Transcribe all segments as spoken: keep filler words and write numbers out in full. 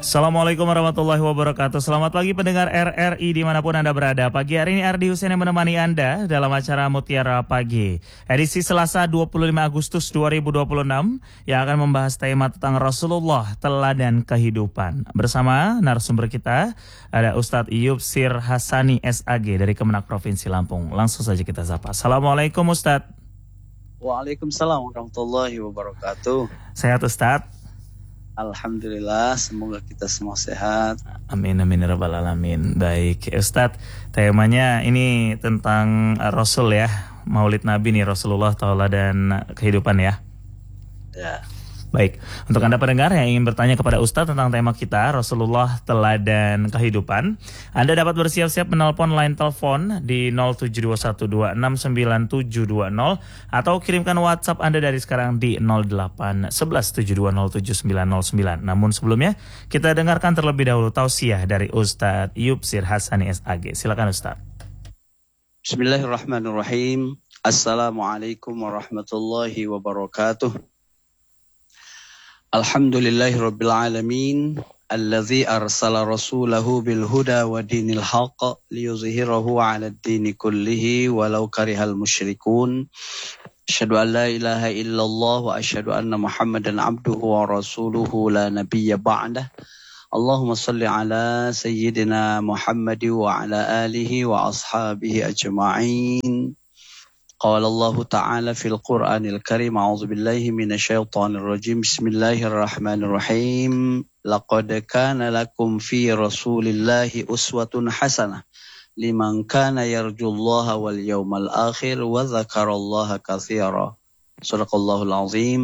Assalamualaikum warahmatullahi wabarakatuh. Selamat pagi pendengar R R I dimanapun Anda berada. Pagi hari ini Ardi Hussein yang menemani Anda dalam acara Mutiara Pagi edisi Selasa dua puluh lima Agustus dua ribu dua puluh enam yang akan membahas tema tentang Rasulullah Teladan Kehidupan. Bersama narasumber kita ada Ustadz Yubsir Hassani S A G dari Kemenak Provinsi Lampung. Langsung saja kita sapa. Assalamualaikum Ustadz. Waalaikumsalam warahmatullahi wabarakatuh. Sehat Ustadz? Alhamdulillah, semoga kita semua sehat. Amin, amin, ya rabbal alamin. Baik, Ustadz, temanya ini tentang Rasul ya, Maulid Nabi nih, Rasulullah Teladan Kehidupan ya. Ya. Baik, untuk Anda pendengar yang ingin bertanya kepada Ustadz tentang tema kita, Rasulullah Teladan Kehidupan, Anda dapat bersiap-siap menelpon line telepon di nol tujuh dua satu dua enam sembilan tujuh dua nol atau kirimkan WhatsApp Anda dari sekarang di nol delapan satu satu tujuh dua nol tujuh sembilan nol sembilan. Namun sebelumnya, kita dengarkan terlebih dahulu tausiah dari Ustadz Yubsir Hassani S A G. Silakan Ustadz. Bismillahirrahmanirrahim. Assalamualaikum warahmatullahi wabarakatuh. Alhamdulillahi rabbil alamin alladzi arsala rasulahu bil huda wa dinil haqq liyuzhirahu 'ala ad-dini kullihi walau karihal musyrikun. Asyhadu an la ilaha illallah wa asyhadu anna Muhammadan 'abduhu wa rasuluhu la nabiyya ba'dah. Allahumma shalli 'ala sayyidina Muhammad wa 'ala alihi wa ashabihi ajma'in. Qala Allah Ta'ala fil Qur'anil Karim, a'udzu billahi minasy syaithanir rajim. Bismillahirrahmanirrahim. Laqad kana lakum fi Rasulillahi uswatun hasanah liman kana yarjullaha wal yawmal akhir wa dzakarallaha katsira. Shadaqallahul azim.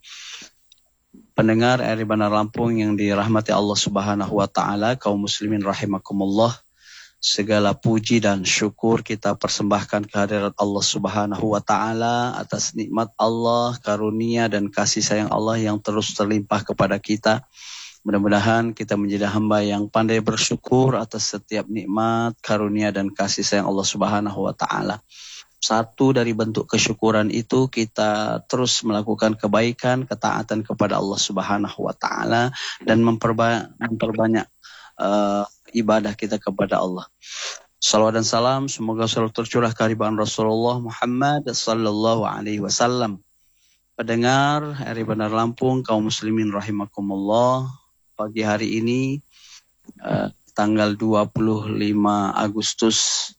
Pendengar R R I Bandar Lampung yang dirahmati Allah Subhanahu wa taala, kaum muslimin rahimakumullah. Segala puji dan syukur kita persembahkan kehadirat Allah Subhanahu wa taala atas nikmat Allah, karunia dan kasih sayang Allah yang terus terlimpah kepada kita. Mudah-mudahan kita menjadi hamba yang pandai bersyukur atas setiap nikmat, karunia dan kasih sayang Allah Subhanahu wa taala. Satu dari bentuk kesyukuran itu kita terus melakukan kebaikan, ketaatan kepada Allah Subhanahu wa taala dan memperba- memperbanyak uh, ibadah kita kepada Allah. Salawat dan salam semoga selalu tercurah kehadiran Rasulullah Muhammad sallallahu alaihi wasallam. Pendengar R R I Bandar Lampung, kaum muslimin rahimakumullah, pagi hari ini uh, tanggal dua puluh lima Agustus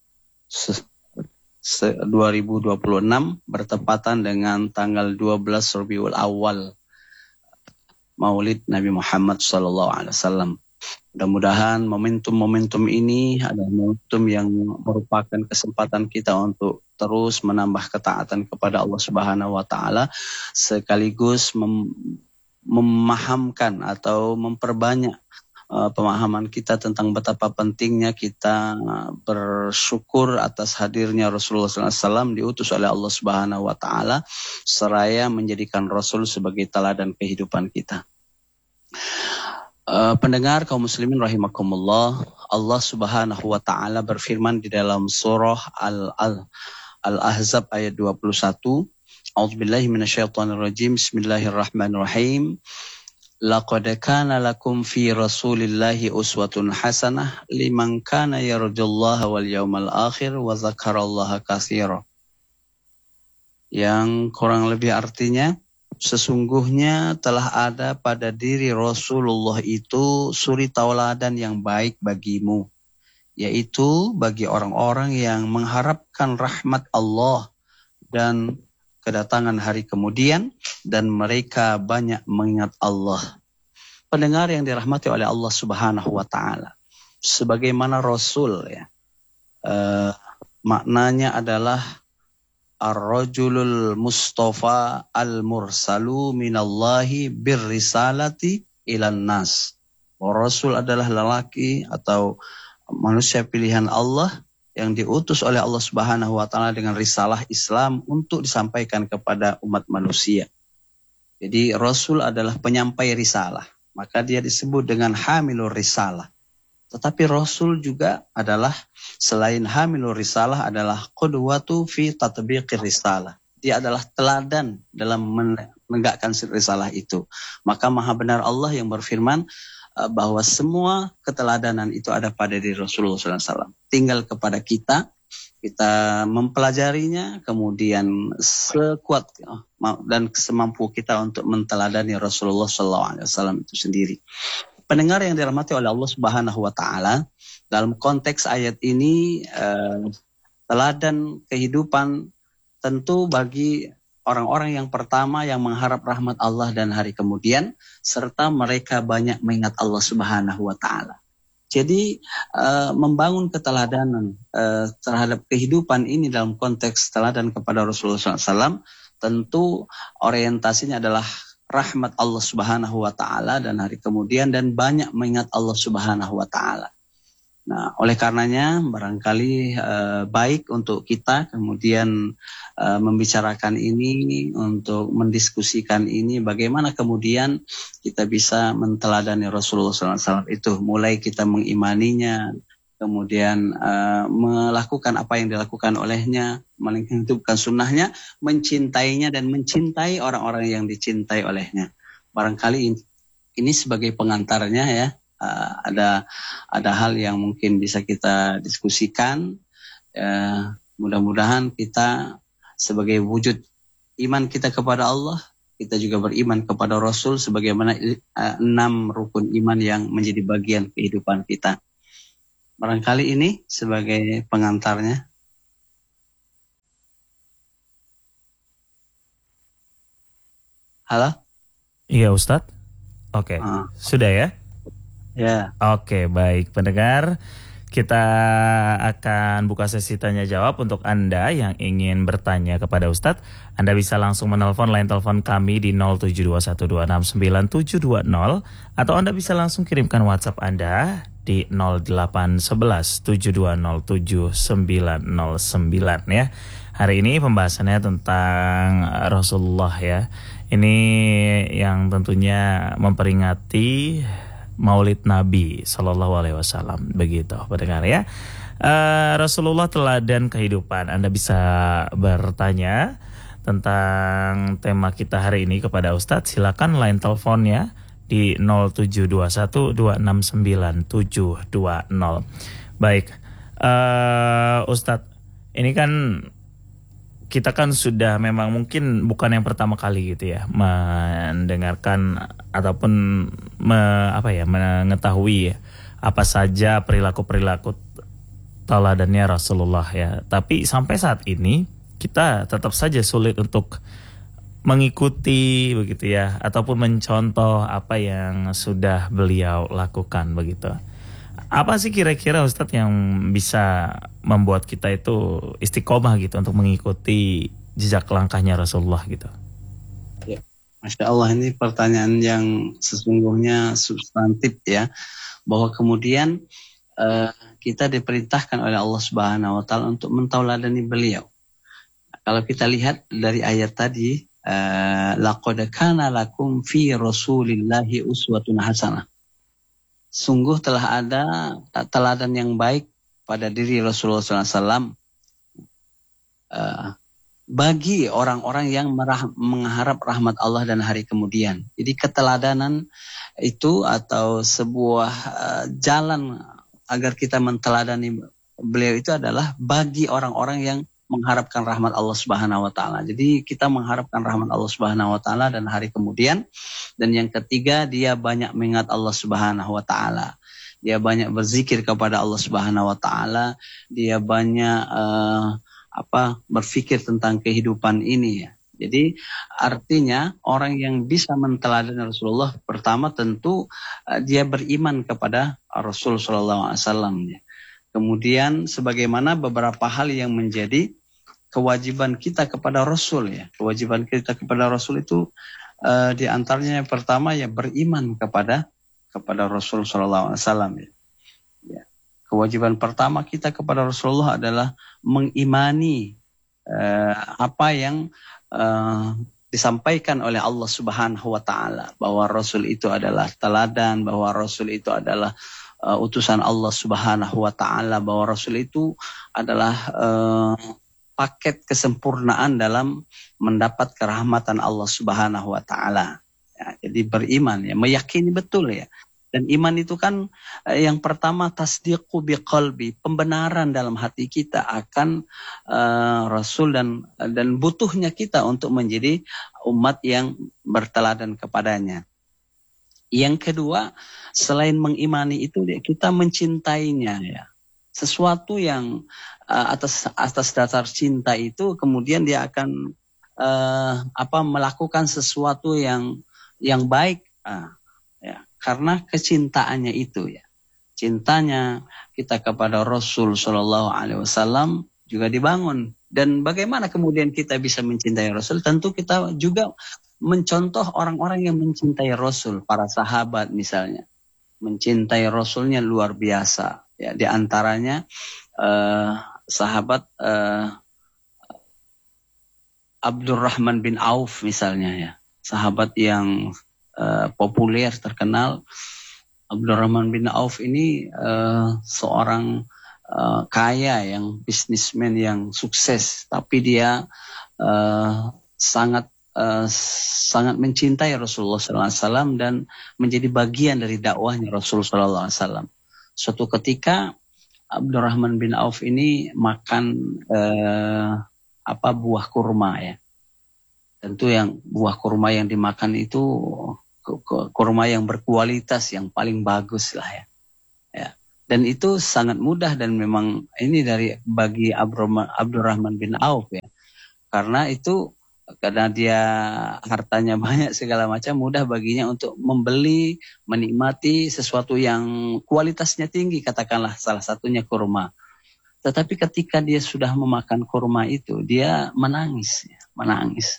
dua ribu dua puluh enam bertepatan dengan tanggal dua belas Rabiul Awal, Maulid Nabi Muhammad sallallahu alaihi wasallam. Mudah-mudahan momentum-momentum ini adalah momentum yang merupakan kesempatan kita untuk terus menambah ketaatan kepada Allah Subhanahu wa taala sekaligus mem- memahamkan atau memperbanyak uh, pemahaman kita tentang betapa pentingnya kita bersyukur atas hadirnya Rasulullah sallallahu alaihi wasallam diutus oleh Allah Subhanahu wa taala seraya menjadikan Rasul sebagai teladan kehidupan kita. Uh, pendengar kaum muslimin rahimakumullah, Allah Subhanahu wa taala berfirman di dalam surah Al Al Al-Ahzab ayat dua puluh satu. A'udzubillahi minasyaitonir rajim. Bismillahirrahmanirrahim. Laqad kana lakum fi Rasulillahi uswatun hasanah liman kana yarjullaha wal yawmal akhir wa dzakarallaha katsira. Yang kurang lebih artinya, sesungguhnya telah ada pada diri Rasulullah itu suri tauladan yang baik bagimu, yaitu bagi orang-orang yang mengharapkan rahmat Allah dan kedatangan hari kemudian dan mereka banyak mengingat Allah. Pendengar yang dirahmati oleh Allah Subhanahu wa taala, sebagaimana Rasul ya, uh, maknanya adalah Ar-rajulul Mustafa al-mursalu minallahi birrisalati ilan nas. Rasul adalah lelaki atau manusia pilihan Allah yang diutus oleh Allah Subhanahu wa taala dengan risalah Islam untuk disampaikan kepada umat manusia. Jadi Rasul adalah penyampai risalah, maka dia disebut dengan hamilur risalah. Tetapi Rasul juga adalah selain hamilur risalah adalah qudwatu fi tatbiqir risalah. Dia adalah teladan dalam menegakkan risalah itu. Maka maha benar Allah yang berfirman, uh, bahwa semua keteladanan itu ada pada diri Rasulullah sallallahu alaihi wasallam. Tinggal kepada kita, kita mempelajarinya, kemudian sekuat dan semampu kita untuk menteladani Rasulullah sallallahu alaihi wasallam itu sendiri. Pendengar yang dirahmati oleh Allah Subhanahu wa taala, dalam konteks ayat ini uh, teladan kehidupan tentu bagi orang-orang yang pertama yang mengharap rahmat Allah dan hari kemudian, serta mereka banyak mengingat Allah Subhanahu wa taala. Jadi uh, membangun keteladanan uh, terhadap kehidupan ini dalam konteks teladan kepada Rasulullah sallallahu alaihi wasallam, tentu orientasinya adalah rahmat Allah Subhanahu wa taala dan hari kemudian, dan banyak mengingat Allah Subhanahu wa taala. Nah, oleh karenanya barangkali uh, baik untuk kita kemudian uh, membicarakan ini, untuk mendiskusikan ini, bagaimana kemudian kita bisa menteladani Rasulullah sallallahu alaihi wasallam itu, mulai kita mengimaninya, kemudian uh, melakukan apa yang dilakukan olehnya, menghidupkan sunnahnya, mencintainya dan mencintai orang-orang yang dicintai olehnya. Barangkali ini, ini sebagai pengantarnya ya. Uh, ada ada hal yang mungkin bisa kita diskusikan. Uh, mudah-mudahan kita sebagai wujud iman kita kepada Allah, kita juga beriman kepada Rasul sebagaimana uh, enam rukun iman yang menjadi bagian kehidupan kita. Barangkali ini sebagai pengantarnya. Halo? Iya Ustadz. Oke, okay. uh. Sudah ya? Ya. Oke, baik pendengar, kita akan buka sesi tanya jawab untuk Anda yang ingin bertanya kepada Ustadz. Anda bisa langsung menelpon line telepon kami di nol tujuh dua satu dua enam sembilan tujuh dua nol, atau Anda bisa langsung kirimkan WhatsApp Anda di nol delapan satu satu tujuh dua nol tujuh sembilan nol sembilan ya. Hari ini pembahasannya tentang Rasulullah ya. Ini yang tentunya memperingati Maulid Nabi Sallallahu Alaihi Wasallam, begitu pendengar ya. Uh, Rasulullah teladan kehidupan. Anda bisa bertanya tentang tema kita hari ini kepada Ustadz. Silakan line teleponnya di nol tujuh dua satu dua enam sembilan tujuh dua nol. Baik, uh, Ustadz, ini kan kita kan sudah memang mungkin bukan yang pertama kali gitu ya mendengarkan ataupun me, apa ya mengetahui ya, apa saja perilaku-perilaku teladannya Rasulullah ya. Tapi sampai saat ini kita tetap saja sulit untuk mengikuti begitu ya, ataupun mencontoh apa yang sudah beliau lakukan begitu. Apa sih kira-kira Ustadz yang bisa membuat kita itu istiqomah gitu untuk mengikuti jejak langkahnya Rasulullah gitu? Ya, Masya Allah, ini pertanyaan yang sesungguhnya substantif ya, bahwa kemudian uh, kita diperintahkan oleh Allah Subhanahu Wa Taala untuk mentauladani beliau. Kalau kita lihat dari ayat tadi, uh, laqad kana lakum fi Rasulillahi uswatun hasanah. Sungguh telah ada teladan yang baik pada diri Rasulullah sallallahu alaihi wasallam uh, bagi orang-orang yang merah, mengharap rahmat Allah dan hari kemudian. Jadi keteladanan itu atau sebuah uh, jalan agar kita menteladani beliau itu adalah bagi orang-orang yang mengharapkan rahmat Allah Subhanahu wa taala. Jadi kita mengharapkan rahmat Allah Subhanahu wa taala dan hari kemudian. Dan yang ketiga, dia banyak mengingat Allah Subhanahu wa taala. Dia banyak berzikir kepada Allah Subhanahu wa taala. Dia banyak uh, apa berpikir tentang kehidupan ini ya. Jadi artinya orang yang bisa menteladani Rasulullah, pertama tentu uh, dia beriman kepada Rasul sallallahu alaihi wasallam ya. Kemudian sebagaimana beberapa hal yang menjadi kewajiban kita kepada Rasul ya. Kewajiban kita kepada Rasul itu uh, di antaranya yang pertama ya beriman kepada kepada Rasul sallallahu alaihi wasallam ya. Ya. Kewajiban pertama kita kepada Rasulullah adalah mengimani uh, apa yang uh, disampaikan oleh Allah Subhanahu wa taala, bahwa Rasul itu adalah teladan, bahwa Rasul itu adalah Uh, utusan Allah Subhanahu wa taala, bahwa Rasul itu adalah uh, paket kesempurnaan dalam mendapat kerahmatan Allah Subhanahu wa taala. Ya, jadi beriman ya, meyakini betul ya. Dan iman itu kan eh, yang pertama tasdiqu biqalbi, pembenaran dalam hati kita akan uh, Rasul dan dan butuhnya kita untuk menjadi umat yang berteladan kepadanya. Yang kedua, selain mengimani itu kita mencintainya ya. Sesuatu yang uh, atas atas dasar cinta itu kemudian dia akan uh, apa melakukan sesuatu yang yang baik. Uh, Ya, karena kecintaannya itu ya, cintanya kita kepada Rasul Shallallahu Alaihi Wasallam juga dibangun. Dan bagaimana kemudian kita bisa mencintai Rasul? Tentu kita juga mencontoh orang-orang yang mencintai Rasul, para sahabat misalnya, mencintai Rasulnya luar biasa. Ya, di antaranya uh, sahabat uh, Abdurrahman bin Auf misalnya ya, sahabat yang Uh, populer, terkenal. Abdurrahman bin Auf ini uh, seorang uh, kaya yang bisnismen yang sukses, tapi dia uh, sangat uh, sangat mencintai Rasulullah shallallahu alaihi wasallam dan menjadi bagian dari dakwahnya Rasulullah shallallahu alaihi wasallam. Suatu ketika Abdurrahman bin Auf ini makan uh, apa buah kurma ya. Tentu yang buah kurma yang dimakan itu kurma yang berkualitas, yang paling bagus lah ya. Ya. Dan itu sangat mudah dan memang ini dari bagi Abdurrahman bin Auf ya. Karena itu karena dia hartanya banyak segala macam, mudah baginya untuk membeli, menikmati sesuatu yang kualitasnya tinggi, katakanlah salah satunya kurma. Tetapi ketika dia sudah memakan kurma itu, dia menangis, ya, menangis.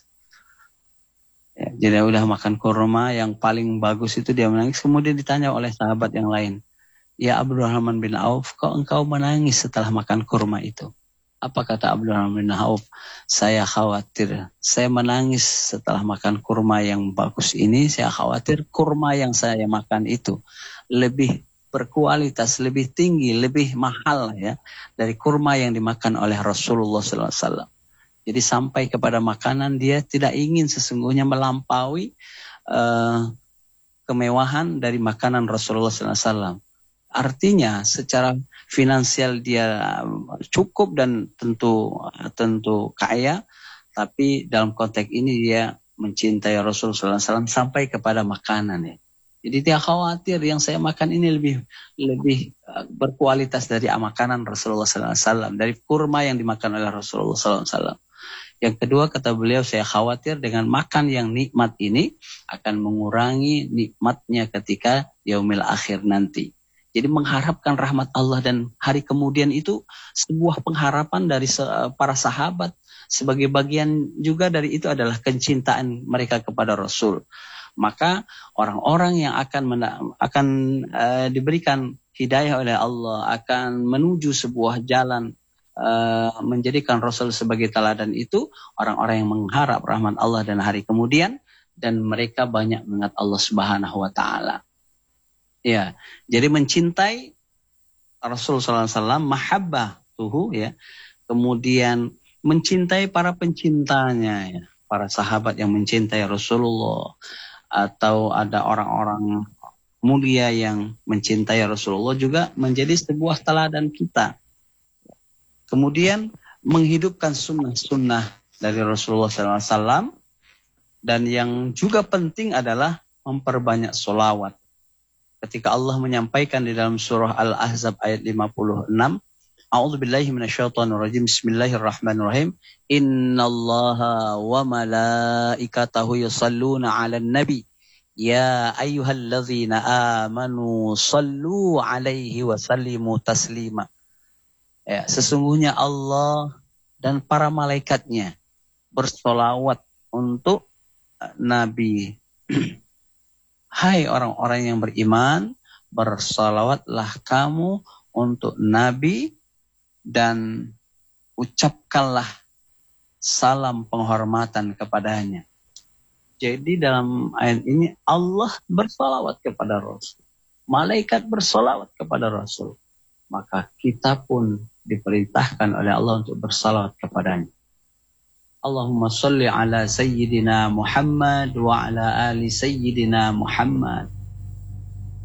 Ya, jadi udah makan kurma yang paling bagus itu dia menangis. Kemudian ditanya oleh sahabat yang lain, ya Abdurrahman bin Auf, kok engkau menangis setelah makan kurma itu? Apa kata Abdurrahman bin Auf? Saya khawatir, saya menangis setelah makan kurma yang bagus ini. Saya khawatir kurma yang saya makan itu lebih berkualitas, lebih tinggi, lebih mahal ya dari kurma yang dimakan oleh Rasulullah shallallahu alaihi wasallam. Jadi sampai kepada makanan dia tidak ingin sesungguhnya melampaui uh, kemewahan dari makanan Rasulullah shallallahu alaihi wasallam. Artinya secara finansial dia cukup dan tentu tentu kaya, tapi dalam konteks ini dia mencintai Rasulullah shallallahu alaihi wasallam sampai kepada makanan ya. Jadi dia khawatir yang saya makan ini lebih lebih uh, berkualitas dari makanan Rasulullah shallallahu alaihi wasallam, dari kurma yang dimakan oleh Rasulullah shallallahu alaihi wasallam. Yang kedua kata beliau, saya khawatir dengan makan yang nikmat ini akan mengurangi nikmatnya ketika yaumil akhir nanti. Jadi mengharapkan rahmat Allah dan hari kemudian itu sebuah pengharapan dari para sahabat. Sebagai bagian juga dari itu adalah kecintaan mereka kepada Rasul. Maka orang-orang yang akan mena- akan uh, diberikan hidayah oleh Allah, akan menuju sebuah jalan Uh, menjadikan Rasul sebagai teladan itu orang-orang yang mengharap rahmat Allah dan hari kemudian, dan mereka banyak mengingat Allah Subhanahu wa taala. Ya, jadi mencintai Rasul sallallahu alaihi wasallam, mahabbah tuhu ya. Kemudian mencintai para pencintanya ya, para sahabat yang mencintai Rasulullah, atau ada orang-orang mulia yang mencintai Rasulullah juga menjadi sebuah teladan kita. Kemudian menghidupkan sunnah-sunnah dari Rasulullah shallallahu alaihi wasallam. Dan yang juga penting adalah memperbanyak solawat. Ketika Allah menyampaikan di dalam surah Al-Ahzab ayat lima puluh enam, A'udzubillahi minasyaitonirrajim, Bismillahirrahmanirrahim, Innallaha wa malaikatahu yusalluna 'alan nabi, ya ayyuhalladzina amanu sallu 'alaihi wa sallimu taslima. Ya, sesungguhnya Allah dan para malaikatnya bersolawat untuk Nabi. Hai orang-orang yang beriman, bersolawatlah kamu untuk Nabi dan ucapkanlah salam penghormatan kepadanya. Jadi dalam ayat ini Allah bersolawat kepada Rasul, malaikat bersolawat kepada Rasul, maka kita pun diperintahkan oleh Allah untuk bersalawat kepadanya. Allahumma salli ala Sayyidina Muhammad wa ala ali Sayyidina Muhammad.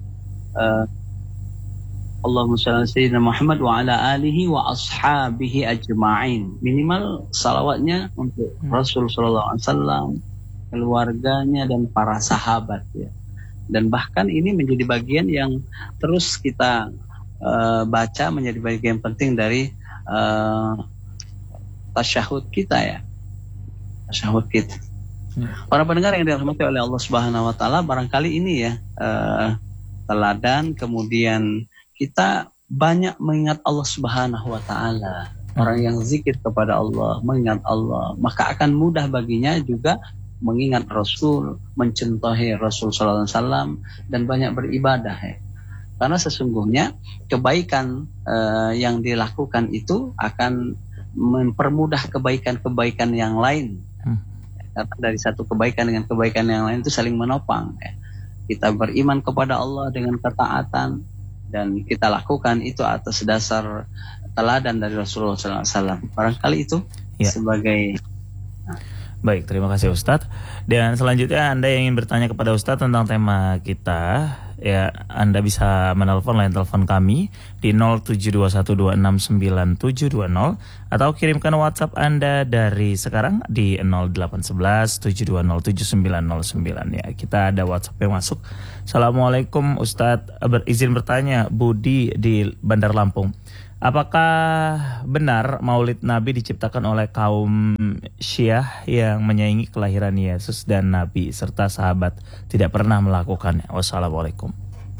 uh, Allahumma shalli ala sayyidina Muhammad wa ala alihi wa ashabihi ajma'in. Minimal salawatnya untuk hmm. Rasul sallallahu alaihi wasallam, keluarganya dan para sahabat ya. Dan bahkan ini menjadi bagian yang terus kita uh, baca, menjadi bagian penting dari uh, tasyahud kita ya. Tasyahud kita. Hmm. Para pendengar yang dirahmati oleh Allah Subhanahu wa taala, barangkali ini ya uh, teladan, kemudian kita banyak mengingat Allah Subhanahu wa taala. Orang yang zikir kepada Allah, mengingat Allah, maka akan mudah baginya juga mengingat Rasul, mencintai Rasul sallallahu alaihi wasallam dan banyak beribadah ya. Karena sesungguhnya kebaikan uh, yang dilakukan itu akan mempermudah kebaikan-kebaikan yang lain. Karena dari satu kebaikan dengan kebaikan yang lain itu saling menopang ya. Kita beriman kepada Allah dengan ketaatan dan kita lakukan itu atas dasar teladan dari Rasulullah sallallahu alaihi wasallam. Barangkali itu ya. Sebagai nah. Baik, terima kasih Ustadz. Dan selanjutnya Anda yang ingin bertanya kepada Ustadz tentang tema kita, ya Anda bisa menelpon line telepon kami di nol tujuh dua satu dua enam sembilan tujuh dua nol atau kirimkan WhatsApp Anda dari sekarang di nol delapan satu satu tujuh dua nol tujuh sembilan nol sembilan ya. Kita ada WhatsApp yang masuk. Assalamualaikum Ustadz, berizin bertanya, Budi di Bandar Lampung. Apakah benar Maulid Nabi diciptakan oleh kaum Syiah yang menyaingi kelahiran Yesus dan Nabi serta sahabat tidak pernah melakukannya? Wassalamualaikum.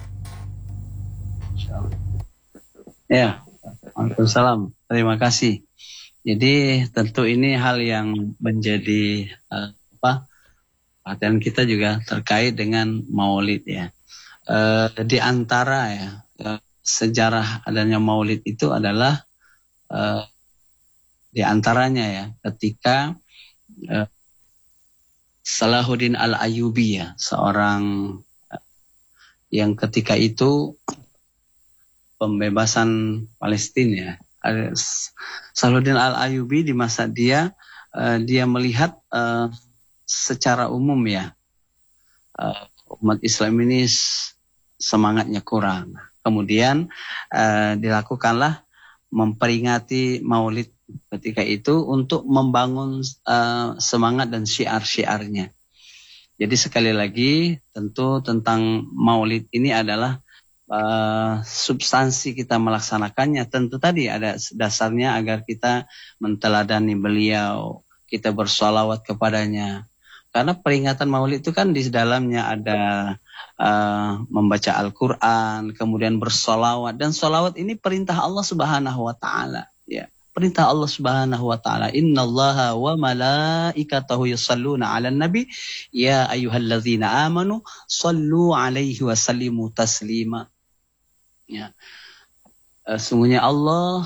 Ya, Waalaikumsalam. Terima kasih. Jadi tentu ini hal yang menjadi uh, apa? Perhatian kita juga terkait dengan Maulid ya. Uh, di antara ya. Uh, sejarah adanya Maulid itu adalah uh, di antaranya ya ketika uh, Salahuddin Al-Ayyubi ya, seorang uh, yang ketika itu pembebasan Palestina ya. Salahuddin Al-Ayyubi di masa dia uh, dia melihat uh, secara umum ya uh, umat Islam ini semangatnya kurang. Kemudian uh, dilakukanlah memperingati Maulid ketika itu untuk membangun uh, semangat dan syiar-syiarnya. Jadi sekali lagi tentu tentang Maulid ini adalah uh, substansi kita melaksanakannya. Tentu tadi ada dasarnya agar kita menteladani beliau, kita bersolawat kepadanya. Karena peringatan Maulid itu kan di dalamnya ada uh, membaca Al-Quran, kemudian bersolawat. Dan solawat ini perintah Allah Subhanahu wa Ta'ala. Ya. Perintah Allah Subhanahu wa Ta'ala. Innallaha wa malaikatahu yusalluna ala nabi. Ya ayyuhalladzina amanu sallu alaihi wa sallimu taslima. Ya. Uh, sungguhnya Allah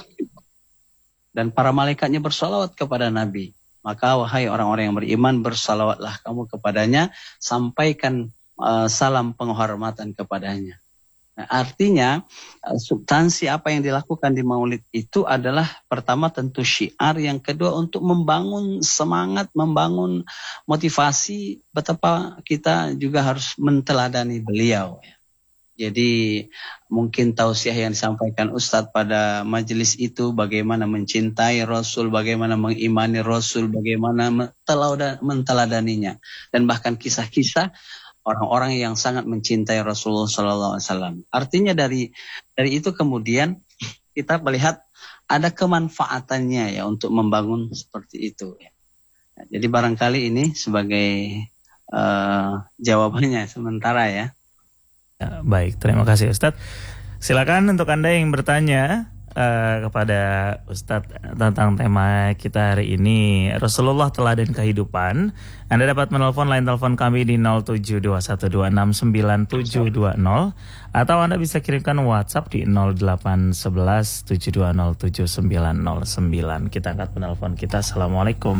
dan para malaikatnya bersolawat kepada Nabi. Maka wahai orang-orang yang beriman, bersalawatlah kamu kepadanya, sampaikan uh, salam penghormatan kepadanya. Nah, artinya uh, substansi apa yang dilakukan di Maulid itu adalah pertama tentu syiar, yang kedua untuk membangun semangat, membangun motivasi betapa kita juga harus menteladani beliau. Jadi mungkin tausiah yang disampaikan Ustadz pada majelis itu bagaimana mencintai Rasul, bagaimana mengimani Rasul, bagaimana menteladaninya. Dan bahkan kisah-kisah orang-orang yang sangat mencintai Rasulullah sallallahu alaihi wasallam. Artinya dari dari itu kemudian kita melihat ada kemanfaatannya ya untuk membangun seperti itu. Jadi barangkali ini sebagai uh, jawabannya sementara ya. Ya, baik, terima kasih Ustadz. Silakan untuk Anda yang bertanya uh, kepada Ustadz tentang tema kita hari ini, Rasulullah Teladan Kehidupan. Anda dapat menelpon line telepon kami di nol tujuh dua satu dua enam sembilan tujuh dua nol atau Anda bisa kirimkan WhatsApp di nol delapan satu satu tujuh dua nol tujuh sembilan nol sembilan. Kita angkat penelpon kita. Assalamualaikum.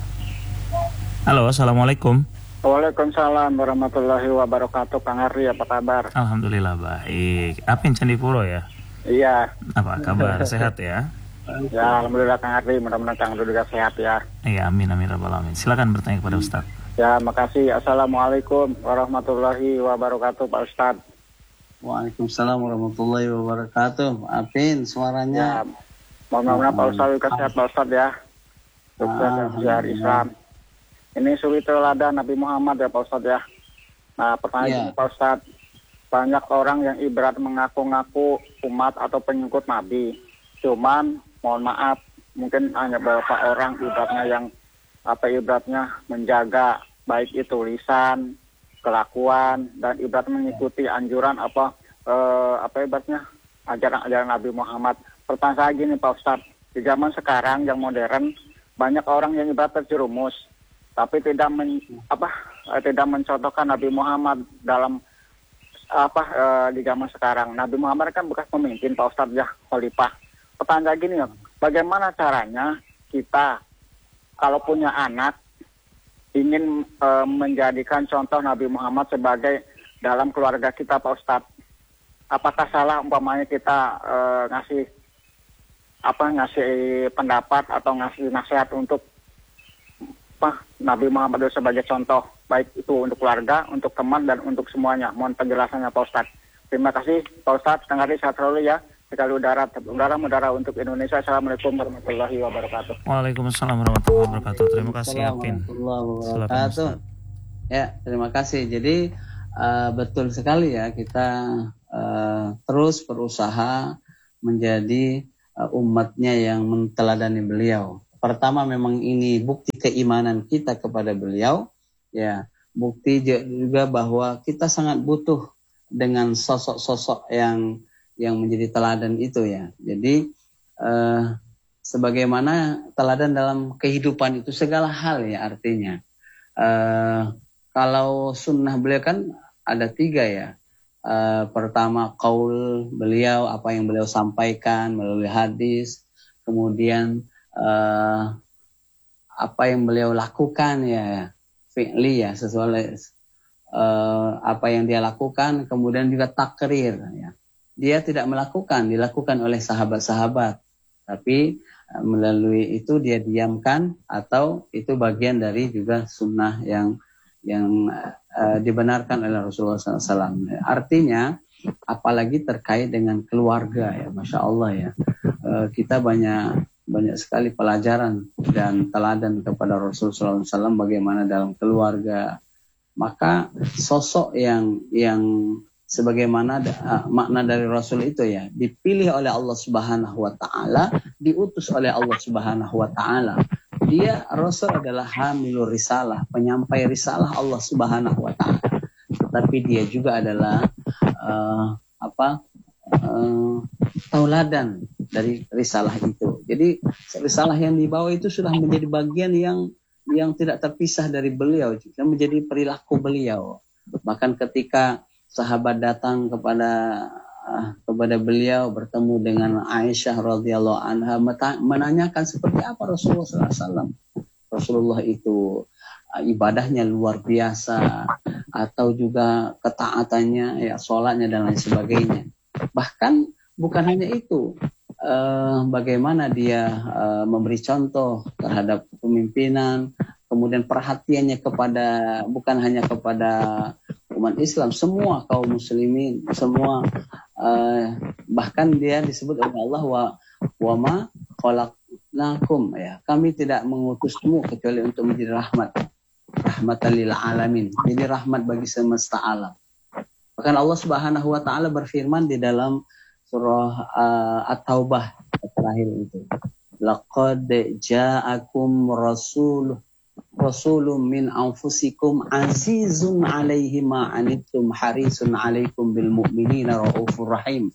Halo, Assalamualaikum. Waalaikumsalam warahmatullahi wabarakatuh. Kang Ardi, apa kabar? Alhamdulillah baik. Apin Candipuro ya? Iya. Apa kabar? Sehat ya? Ya, alhamdulillah Kang Ardi, mudah-mudahan Kang Ardi juga sehat ya. Iya, amin amin rabbal alamin. Silakan bertanya kepada Ustaz. Ya, makasih. Assalamualaikum warahmatullahi wabarakatuh Pak Ustaz. Waalaikumsalam warahmatullahi wabarakatuh. Apin suaranya. Ya, mohon maaf Pak Ustadz, sehat Pak Ustadz ya. Sukses dan sejarah Islam. Ini suri teladan Nabi Muhammad ya Pak Ustadz ya. Nah pertanyaan Ya. ini Pak Ustadz, banyak orang yang ibarat mengaku-ngaku umat atau pengikut Nabi. Cuman mohon maaf, mungkin hanya beberapa orang ibaratnya yang apa ibaratnya menjaga baik itu lisan, kelakuan, dan ibarat mengikuti anjuran apa eh, apa ibaratnya ajaran-ajaran Nabi Muhammad. Pertanyaan saya gini Pak Ustadz, di zaman sekarang yang modern banyak orang yang ibarat terjerumus, tapi tidak men, apa eh, tidak mencontohkan Nabi Muhammad dalam apa eh, di zaman sekarang. Nabi Muhammad kan bekas pemimpin Pak Ustadz ya, khalifah. Pertanyaan saya gini, bagaimana caranya kita kalau punya anak ingin e, menjadikan contoh Nabi Muhammad sebagai dalam keluarga kita Pak Ustadz. Apakah salah umpamanya kita e, ngasih apa ngasih pendapat atau ngasih nasihat untuk apa Nabi Muhammad itu sebagai contoh, baik itu untuk keluarga, untuk teman, dan untuk semuanya. Mohon penjelasannya Pak Ustadz. Terima kasih Pak Ustadz. Setengah hari sehat selalu ya. Sekali udara, udara mudara untuk Indonesia. Assalamualaikum warahmatullahi wabarakatuh. Waalaikumsalam warahmatullahi wabarakatuh. Terima kasih Apin. Warahmatullahi wabarakatuh. Ya, terima kasih. Jadi uh, betul sekali ya, kita uh, terus berusaha menjadi uh, umatnya yang menteladani beliau. Pertama memang ini bukti keimanan kita kepada beliau, ya. Bukti juga bahwa kita sangat butuh dengan sosok-sosok yang yang menjadi teladan itu ya. Jadi eh, sebagaimana teladan dalam kehidupan itu segala hal ya artinya. Eh, kalau sunnah beliau kan ada tiga ya. Eh, pertama qaul beliau, apa yang beliau sampaikan melalui hadis. Kemudian eh, apa yang beliau lakukan ya, fi'li ya, sesuai eh, apa yang dia lakukan. Kemudian juga takrir ya. Dia tidak melakukan, dilakukan oleh sahabat-sahabat. Tapi uh, melalui itu dia diamkan, atau itu bagian dari juga sunnah yang yang uh, dibenarkan oleh Rasulullah shallallahu alaihi wasallam. Artinya, apalagi terkait dengan keluarga ya, Masya Allah ya. Uh, kita banyak banyak sekali pelajaran dan teladan kepada Rasulullah shallallahu alaihi wasallam bagaimana dalam keluarga. Maka sosok yang yang sebagaimana uh, makna dari Rasul itu ya, dipilih oleh Allah Subhanahu wa taala, diutus oleh Allah Subhanahu wa taala. Dia Rasul adalah hamilur risalah, penyampai risalah Allah Subhanahu wa taala. Tetapi dia juga adalah uh, apa? Uh, tauladan dari risalah itu. Jadi risalah yang dibawa itu sudah menjadi bagian yang yang tidak terpisah dari beliau, juga menjadi perilaku beliau. Bahkan ketika sahabat datang kepada uh, kepada beliau, bertemu dengan Aisyah radhiyallahu anha, menanyakan seperti apa Rasulullah shallallahu alaihi wasallam. Rasulullah itu uh, ibadahnya luar biasa, atau juga ketaatannya, ya sholatnya dan lain sebagainya. Bahkan bukan hanya itu, uh, bagaimana dia uh, memberi contoh terhadap kepemimpinan, kemudian perhatiannya kepada bukan hanya kepada umat Islam, semua kaum muslimin, semua uh, bahkan dia disebut oleh Allah wa wa ma khalaqnakum ya, kami tidak mengutusmu kecuali untuk menjadi rahmat, rahmatan lil alamin, jadi rahmat bagi semesta alam. Bahkan Allah Subhanahu wa taala berfirman di dalam surah uh, At-Taubah terakhir itu, laqad ja'akum rasul Rasulun min anfusikum azizun alaihi ma anittum harisun alaikum bil mu'minina raufur rahim.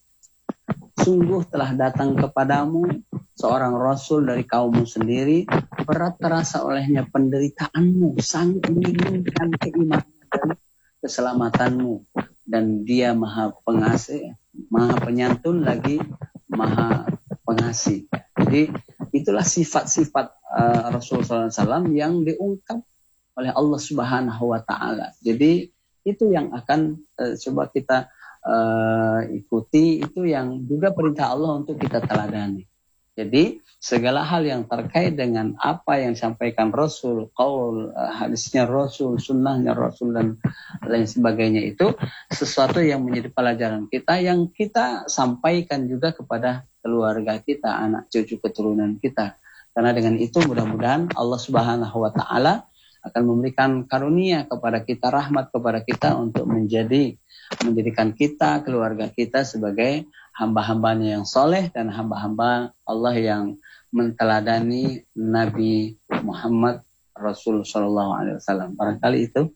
Sungguh telah datang kepadamu seorang rasul dari kaummu sendiri, berat terasa olehnya penderitaanmu, sangat menginginkan keimanan dan keselamatanmu, dan dia maha pengasih, maha penyantun lagi maha pengasih. Jadi itulah sifat-sifat uh, Rasulullah shallallahu alaihi wasallam yang diungkap oleh Allah Subhanahu wa taala. Jadi itu yang akan uh, coba kita uh, ikuti, itu yang juga perintah Allah untuk kita teladani. Jadi segala hal yang terkait dengan apa yang disampaikan Rasul, qaul, hadisnya Rasul, sunnahnya Rasul dan lain sebagainya itu sesuatu yang menjadi pelajaran kita yang kita sampaikan juga kepada keluarga kita, anak cucu keturunan kita. Karena dengan itu mudah-mudahan Allah Subhanahu wa taala akan memberikan karunia kepada kita, rahmat kepada kita untuk menjadi menjadikan kita, keluarga kita sebagai hamba-hambanya yang soleh dan hamba-hamba Allah yang menteladani Nabi Muhammad Rasul Shallallahu Alaihi Wasallam. Barangkali itu.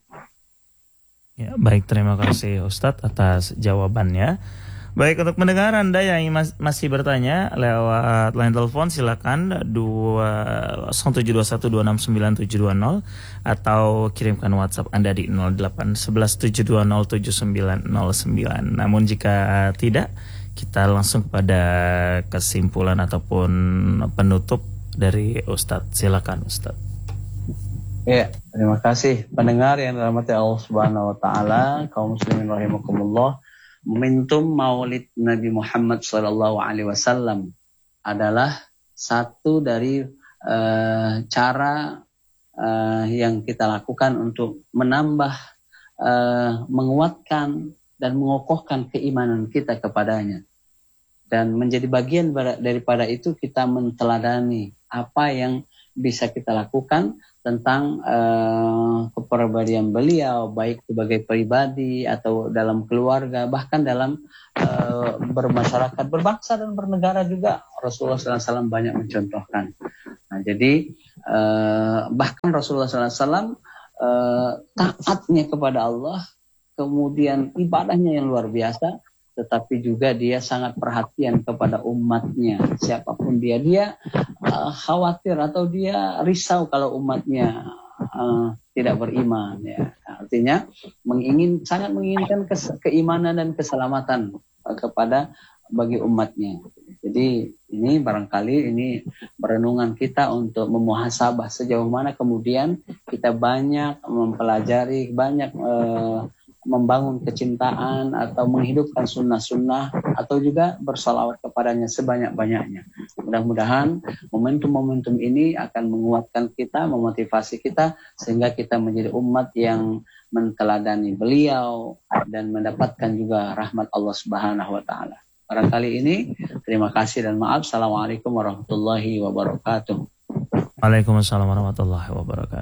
Ya, baik, terima kasih Ustadz atas jawabannya. Baik, untuk mendengar Anda yang mas- masih bertanya lewat line telepon silakan dua nol tujuh dua satu dua enam sembilan tujuh dua nol atau kirimkan WhatsApp Anda di nol delapan satu satu tujuh dua nol tujuh sembilan nol sembilan. Namun jika tidak, kita langsung kepada kesimpulan ataupun penutup dari Ustadz. Silakan Ustadz. Ya, terima kasih pendengar yang dirahmati Allah Subhanahu wa taala, kaum muslimin rahimakumullah. Momentum Maulid Nabi Muhammad sallallahu alaihi wasallam adalah satu dari uh, cara uh, yang kita lakukan untuk menambah, uh, menguatkan dan mengokohkan keimanan kita kepadanya. Dan menjadi bagian daripada itu kita menteladani apa yang bisa kita lakukan tentang uh, kepribadian beliau, baik sebagai pribadi atau dalam keluarga, bahkan dalam uh, bermasyarakat, berbangsa dan bernegara juga Rasulullah sallallahu alaihi wasallam banyak mencontohkan. Nah, jadi uh, bahkan Rasulullah sallallahu alaihi wasallam uh, taatnya kepada Allah, kemudian ibadahnya yang luar biasa, tetapi juga dia sangat perhatian kepada umatnya, siapapun dia. Dia uh, khawatir atau dia risau kalau umatnya uh, tidak beriman. Ya. Artinya mengingin, sangat menginginkan kes, keimanan dan keselamatan uh, kepada bagi umatnya. Jadi ini barangkali ini perenungan kita untuk memuhasabah sejauh mana kemudian kita banyak mempelajari, banyak uh, membangun kecintaan atau menghidupkan sunnah-sunnah atau juga bersalawat kepadanya sebanyak-banyaknya. Mudah-mudahan momentum-momentum ini akan menguatkan kita, memotivasi kita sehingga kita menjadi umat yang menteladani beliau dan mendapatkan juga rahmat Allah Subhanahu wa taala. Barangkali ini terima kasih dan maaf. Assalamualaikum warahmatullahi wabarakatuh. Waalaikumsalam warahmatullahi wabarakatuh.